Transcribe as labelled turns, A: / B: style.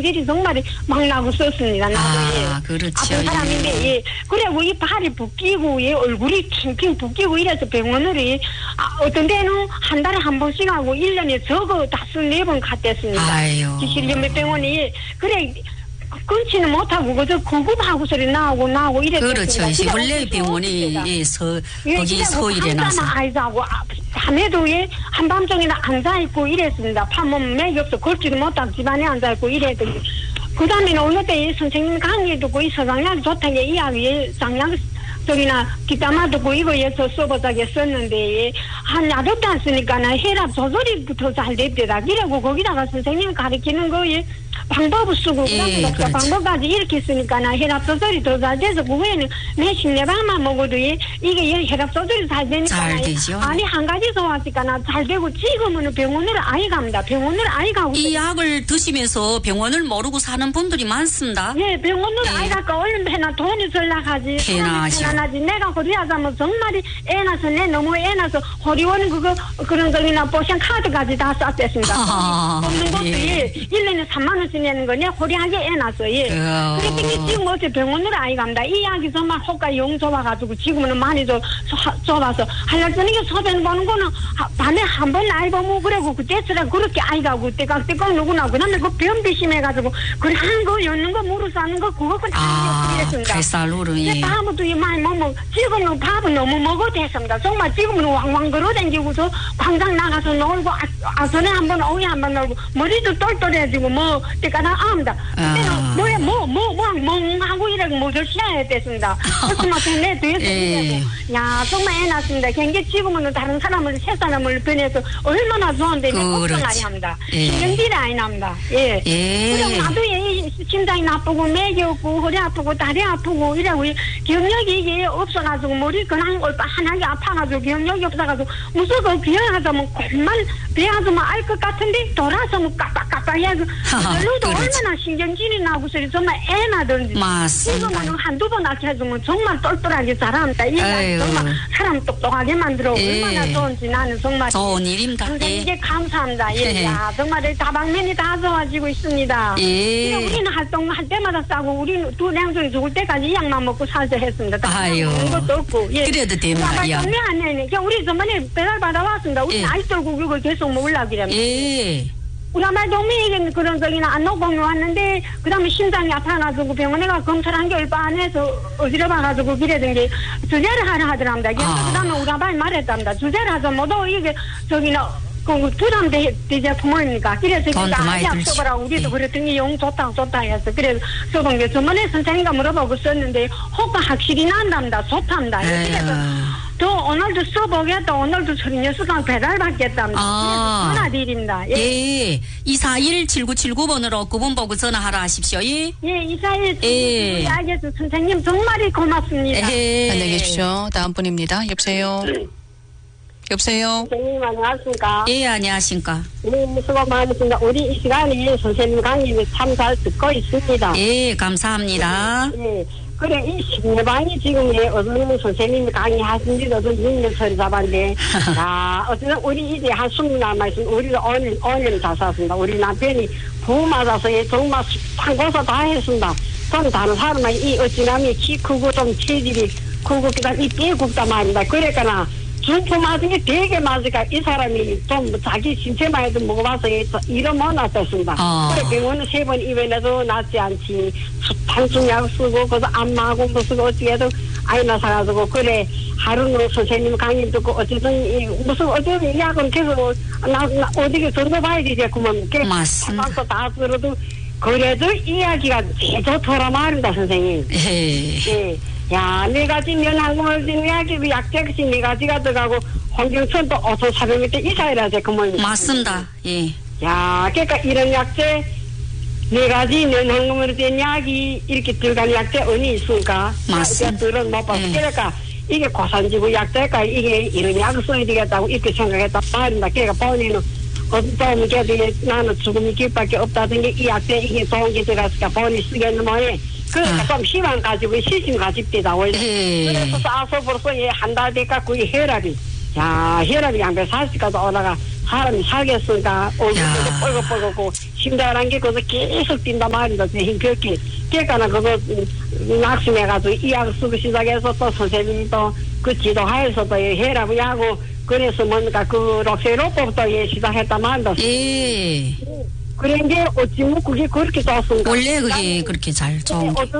A: 성질이 정말 막 나고 썼습니다.
B: 그렇죠.
A: 아픈 사람인데, 예. 그리고 이 발이 붓기고, 예, 얼굴이 핑핑 붓기고 이래서 병원을, 어떤 데는 한 달에 한 번씩 하고 1년에 적어 5-4번 갔댔습니다. 지실염병원이. 예. 그래, 끊지는 못하고, 그저 구급하고 소리 나오고 이랬습니다.
B: 그렇죠. 원래 병원이, 거기 서일해놔서.
A: 아이자고, 밤에도 예, 한밤중에는 앉아있고 이랬습니다. 밤은 맥이 없어. 걸지도 못하고 집안에 앉아있고 이랬더니. 그 다음에는 어느 때 선생님 강의 듣고 이 서강약 좋다고 이야기에 장약 저기나 뒷담화 듣고 이거에서 써보자게 썼는데 한 야롭지 않습니까? 혈압 조절이부터 잘 됐대다. 그리고 거기다가 선생님 가르치는 거에 방법을 쓰고 그렇죠. 방법까지 이렇게 쓰니까 혈압 조절이 더 잘 돼서 그 후에는 매 신뢰방만 먹어도 이게 혈압 조절이 잘 되니까
B: 잘 되죠.
A: 아니 한 가지 소화시니까 잘 되고 지금은 병원을 아예 갑니다. 병원을 아예 가고
B: 이 약을 드시면서 병원을 모르고 사는 분들이 많습니다.
A: 예, 병원을 아예 가까 얼마나 돈이 절락하지. 편안하지. 내가 허리하자면 정말 애 낳아서 너무 애 낳아서 허리원 그런 저기나 보상 카드까지 다 쌌댔습니다. 없는 것도 1년에 3만 원씩 내는 거네. 허리하게 애 낳았어. 예. 그랬더니 지금 어째 병원으로 아이 갑니다. 이 약이 정말 호가 영 좋아가지고 지금은 많이 좁아서 한날 저녁에 소변 보는 거는 밤에 한 번 아이 보면 그러고 그때처럼 그렇게 아이 가고 그때가 누구나 그다음에 그 변비심해가지고 그래 한 거 였는 거 무릎 싸는 거 그거 다 이랬습니다.
B: 칼살로로
A: 밥도 많이 먹고 지금은 밥은 너무 먹어도 됐습니다. 정말 지금은 왕왕 걸어다니고서 광장 나가서 놀고 아선에 한 번 오후에 한 번 놀고 머리도 똘똘해지고 때가 나 압니다. 그때는 하고 이러고 뭐를 시야야 됐습니다. 그래서 내 뒤에서 야 정말 애 낳습니다. 굉장히 지금은 다른 사람을 세 사람을 변해서 얼마나 좋은데 걱정 많이 합니다. 신경질이 많이 납니다. 예. 그리고 나도 심장이 나쁘고 맥이 없고 허리 아프고 다리 아프고 이러고 경력이 이게 없어가지고 머리 그냥 얼빠하게 아파가지고 경력이 없어가지고 무서워 비행하자면 정말 비행하자면 알 것 같은데 돌아서면 깜빡깜빡해가지고 별로도 얼마나 신경질이 나고 소리 정말 애 나든지 지금은 한두 번 낳게 해주면 정말 똘똘하게 잘합니다. 이게 정말 사람 똑똑하게 만들어 얼마나 좋은지 나는 정말
B: 좋은 일입니다.
A: 선생님께 감사합니다. 예. 야, 정말 다방면이 다 좋아지고 있습니다. 우리는 활동할 때마다 싸고 우리는 두 냉정이 죽을 때까지 이 약만 먹고 살자 했습니다. 먹는 것도 없고.
B: 그래도 됩니다.
A: 우리 저번에 배달 받아왔습니다. 우리 아이 떨고 그걸 계속 먹으려고 그럽니다. 우리 아마 동맹에게 그런 적이나 안노공이 왔는데 그 다음에 심장이 아파가지고 병원에 가 검사한 게 얼마 안 해서 어지러워가지고 그래던 게 주제를 하라 하더랍니다. 그래서 그 다음에 우리 아빠이 말했답니다. 주제를 하자 모두 이게 저기나 부담되지 부모입니까? 그래서 그러니까 써보라고 우리도 그랬더니 영 좋다 해서 그래서 써본 게 저번에 선생님과 물어보고 썼는데 효과 확실히 난답니다. 좋답니다. 그래서 또 오늘도 써보겠다. 오늘도 36시간 배달받겠답니다. 그래서 전화드립니다.
B: 241-7979번으로 그분 보고 전화하라 하십시오.
A: 241-7979 알겠어. 선생님 정말 고맙습니다.
C: 안녕히 계십시오. 다음 분입니다. 여보세요. 여보세요.
A: 선생님 안녕하십니까?
B: 안녕하십니까?
A: 수고 많으십니다. 우리 이 시간에 선생님 강의를 참 잘 듣고 있습니다.
B: 감사합니다.
A: 그래 이 신뢰방이 지금 어떤 선생님이 강의하신 지도 6년 소리 잡았는데 어쨌든 우리 이제 한 20 남아있으면 우리도 5년 다 살았습니다. 우리 남편이 부 맞아서 정말 상고사 다 했습니다. 저는 다른 사람은 이 어찌나면 키 크고 좀 체질이 크고 그다음 이 뼈 굵단 말입니다. 그러니까 중풍 맞은 게 되게 맞으니까 이 사람이 좀 자기 신체만 해도 먹어봐서 이런 못 났었습니다. 그래 병원은 3번 입원해도 낫지 않지. 단순약 쓰고 그래서 안마하고 뭐 쓰고 어찌해도 아이 나사가지고 그래 하루는 선생님 강의 듣고 어쨌든 무슨 어쨌든 약은 계속 어디게 전도봐야 되지 그러면
B: 맞습니다.
A: 다 들어도 그래도 이야기가 제일 좋더라 말입니다 선생님. 야, 4가지 면항공을 진 이야기 약재같이 4가지가 들어가고 환경천도 5,400m 이상이라 그러면
B: 맞습니다.
A: 야, 그러니까 이런 약재 4가지 면항공으로 된 약이 이렇게 들어간 약재 어디 있습니까?
B: 맞습니다.
A: 들은 못 봤어. 그러니까 이게 고산지구 약재가 이게 이런 약을 써야 되겠다고 이렇게 생각했다 말입니다. 그러니까 본인은 어떤 게 나는 죽음이 길밖에 없다던 게 이 약재 이게 좋은 게 들어갔으니까 본인이 쓰겠는 모양에 그러니까 좀 희망 가지고 시심 가집니다 원래. 그래서 싸서 벌써 한 달 돼갖고 이 혈압이 혈압이 한 140까지 올라가 사람이 살겠으니까 얼굴도
B: 야.
A: 뻘겋뻘겋고 심장이란 게 그거 계속 뛴단 말이다. 대신 그렇게 그러니까 그거 낙심해가지고 이약 쓰기 시작해서 또 선생님이 또 그 지도하에서 또 해라고 하고 그래서 뭔가 그 록세로법부터 시작했단 말이다.
B: 예.
A: 그런 게 어찌 뭐 그게 그렇게 좋습니까?
B: 원래 그게 그렇게 잘 좋은 게.